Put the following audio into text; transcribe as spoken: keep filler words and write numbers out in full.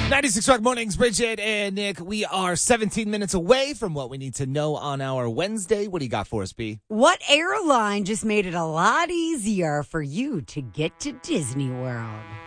ninety-six Rock Mornings, Bridget and Nick. We are seventeen minutes away from what we need to know on our Wednesday. What do you got for us, B? What airline just made it a lot easier for you to get to Disney World?